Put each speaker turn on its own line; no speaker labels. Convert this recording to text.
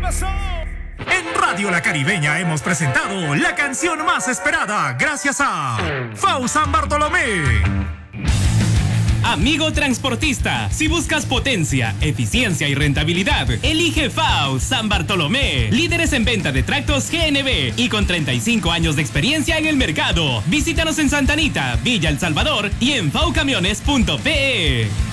En Radio La Caribeña hemos presentado la canción más esperada gracias a FAU San Bartolomé.
Amigo transportista, si buscas potencia, eficiencia y rentabilidad, elige FAU San Bartolomé. Líderes en venta de tractos GNB y con 35 años de experiencia en el mercado. Visítanos en Santa Anita, Villa El Salvador y en faucamiones.pe.